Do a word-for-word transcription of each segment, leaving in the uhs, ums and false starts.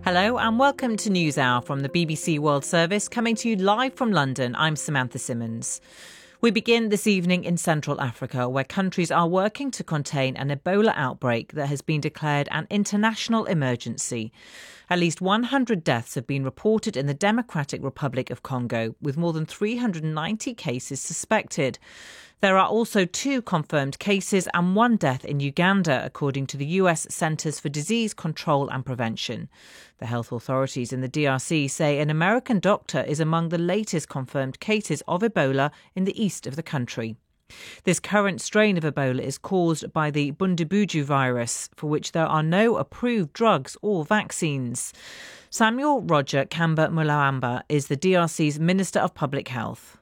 Hello and welcome to NewsHour from the B B C World Service, coming to you live from London. I'm Samantha Simmons. We begin this evening in Central Africa, where countries are working to contain an Ebola outbreak that has been declared an international emergency. At least one hundred deaths have been reported in the Democratic Republic of Congo, with more than three hundred ninety cases suspected. There are also two confirmed cases and one death in Uganda, according to the U S Centers for Disease Control and Prevention. The health authorities in the D R C say an American doctor is among the latest confirmed cases of Ebola in the east of the country. This current strain of Ebola is caused by the Bundibugyo virus, for which there are no approved drugs or vaccines. Samuel Roger Kamba Mulawamba is the D R C's Minister of Public Health.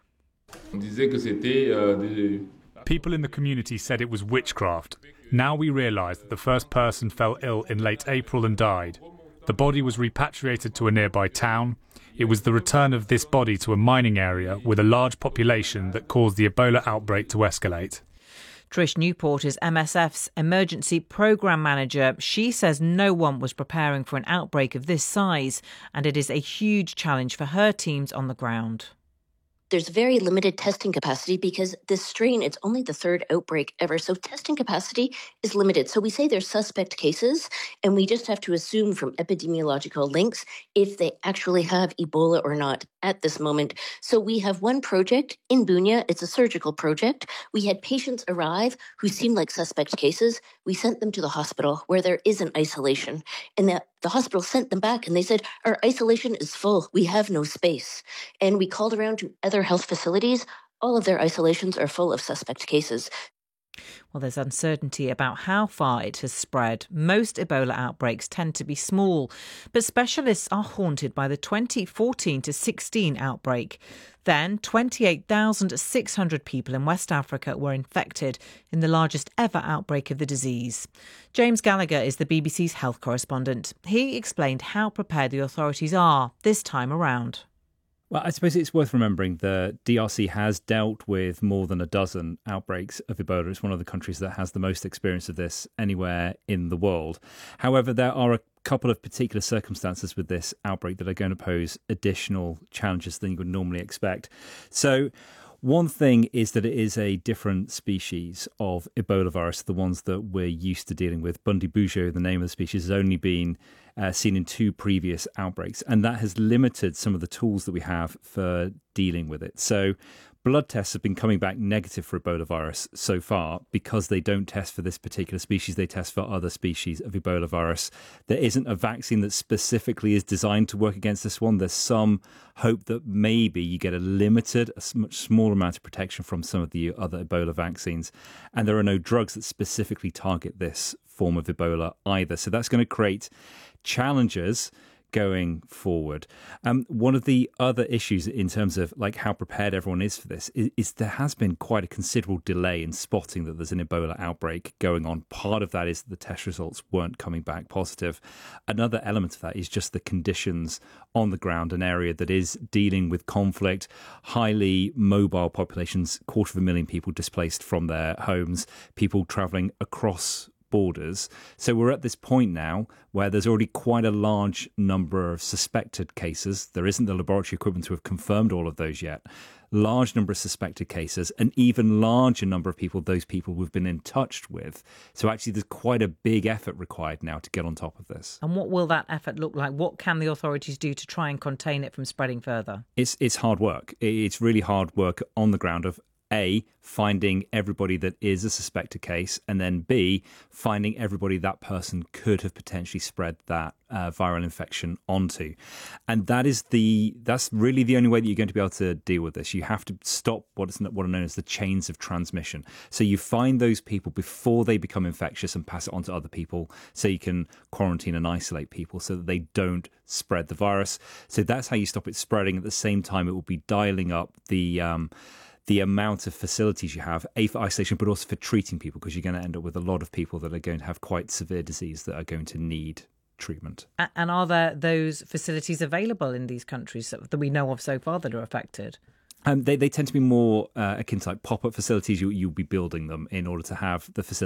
People in the community said it was witchcraft. Now we realise that the first person fell ill in late April and died. The body was repatriated to a nearby town. It was the return of this body to a mining area with a large population that caused the Ebola outbreak to escalate. Trish Newport is M S F's Emergency Programme Manager. She says no one was preparing for an outbreak of this size, and it is a huge challenge for her teams on the ground. There's very limited testing capacity because this strain, it's only the third outbreak ever. So testing capacity is limited. So we say there's suspect cases, and we just have to assume from epidemiological links if they actually have Ebola or not at this moment. So we have one project in Bunia. It's a surgical project. We had patients arrive who seemed like suspect cases. We sent them to the hospital where there is an isolation. And the, the hospital sent them back and they said, our isolation is full. We have no space. And we called around to other health facilities. All of their isolations are full of suspect cases. Well, there's uncertainty about how far it has spread. Most Ebola outbreaks tend to be small, but specialists are haunted by the twenty fourteen to sixteen outbreak. Then, twenty-eight thousand six hundred people in West Africa were infected in the largest ever outbreak of the disease. James Gallagher is the B B C's health correspondent. He explained how prepared the authorities are this time around. Well, I suppose it's worth remembering the D R C has dealt with more than a dozen outbreaks of Ebola. It's one of the countries that has the most experience of this anywhere in the world. However, there are a couple of particular circumstances with this outbreak that are going to pose additional challenges than you would normally expect. So one thing is that it is a different species of Ebola virus, the ones that we're used to dealing with. Bundibugyo, the name of the species, has only been uh, seen in two previous outbreaks, and that has limited some of the tools that we have for dealing with it. So blood tests have been coming back negative for Ebola virus so far because they don't test for this particular species. They test for other species of Ebola virus. There isn't a vaccine that specifically is designed to work against this one. There's some hope that maybe you get a limited, a much smaller amount of protection from some of the other Ebola vaccines. And there are no drugs that specifically target this form of Ebola either. So that's going to create challenges going forward. Um, one of the other issues in terms of like how prepared everyone is for this is, is there has been quite a considerable delay in spotting that there's an Ebola outbreak going on. Part of that is that the test results weren't coming back positive. Another element of that is just the conditions on the ground, an area that is dealing with conflict, highly mobile populations, quarter of a million people displaced from their homes, people travelling across borders. So we're at this point now where there's already quite a large number of suspected cases. There isn't the laboratory equipment to have confirmed all of those yet. Large number of suspected cases, an even larger number of people, those people we've been in touch with. So actually there's quite a big effort required now to get on top of this. And what will that effort look like? What can the authorities do to try and contain it from spreading further? It's it's hard work. It's really hard work on the ground of A, finding everybody that is a suspected case, and then B, finding everybody that person could have potentially spread that uh, viral infection onto. And that is the that's really the only way that you're going to be able to deal with this. You have to stop what is what are known as the chains of transmission. So you find those people before they become infectious and pass it on to other people, so you can quarantine and isolate people so that they don't spread the virus. So that's how you stop it spreading. At the same time, it will be dialing up the um, the amount of facilities you have, A, for isolation, but also for treating people, because you're going to end up with a lot of people that are going to have quite severe disease that are going to need treatment. And are there those facilities available in these countries that we know of so far that are affected? Um, they, they tend to be more uh, akin to like pop-up facilities. You, you'll be building them in order to have the facility